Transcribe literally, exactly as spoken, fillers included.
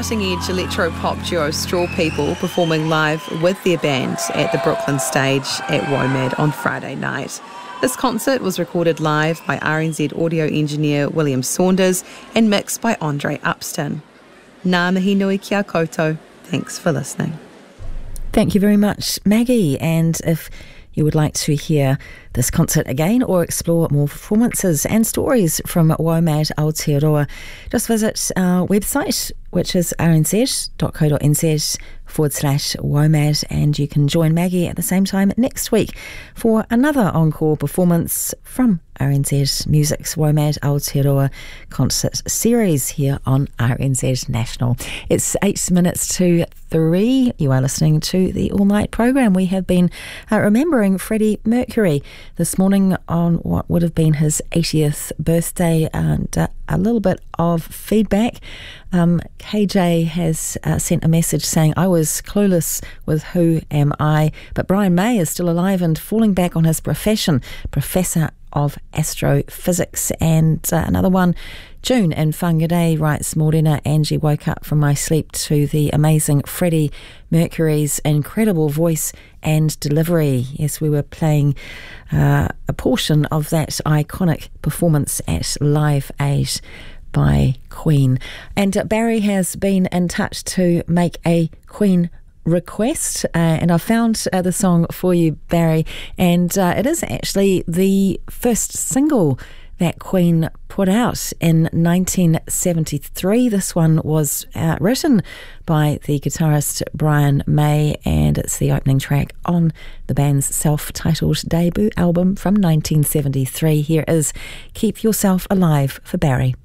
cutting-edge electro-pop duo Straw People performing live with their band at the Brooklyn stage at WOMAD on Friday night. This concert was recorded live by R N Z audio engineer William Saunders and mixed by Andre Upston. Ngā mihi nui kia koutou. Thanks for listening. Thank you very much, Maggie. And if you would like to hear this concert again or explore more performances and stories from WOMAD Aotearoa, just visit our website, which is rnz.co.nz forward slash WOMAD, and you can join Maggie at the same time next week for another encore performance from R N Z Music's WOMAD Aotearoa concert series here on R N Z National. It's eight minutes to three. You are listening to the All Night programme. We have been uh, remembering Freddie Mercury this morning on what would have been his eightieth birthday, and uh, a little bit of feedback. Um, K J has uh, sent a message saying, I was clueless with Who Am I, but Brian May is still alive and falling back on his profession, Professor of Astrophysics. And uh, another one, June in Whangarei writes, Morena, Angie woke up from my sleep to the amazing Freddie Mercury's incredible voice and delivery. Yes, we were playing uh, a portion of that iconic performance at Live Aid by Queen. And uh, Barry has been in touch to make a Queen request, uh, and I found uh, the song for you, Barry, and uh, it is actually the first single that Queen put out in nineteen seventy-three. This one was uh, written by the guitarist Brian May, and it's the opening track on the band's self-titled debut album from nineteen seventy-three. Here is Keep Yourself Alive for Barry.